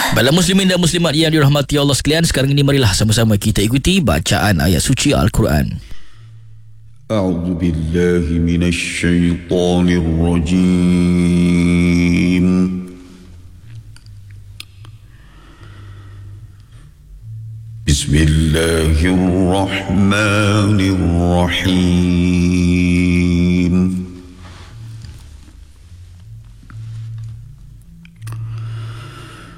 Baiklah muslimin dan muslimat yang dirahmati Allah sekalian, sekarang ini marilah sama-sama kita ikuti bacaan ayat suci Al-Quran. A'udzu billahi minasy syaithanir rajim. Bismillahirrahmanirrahim.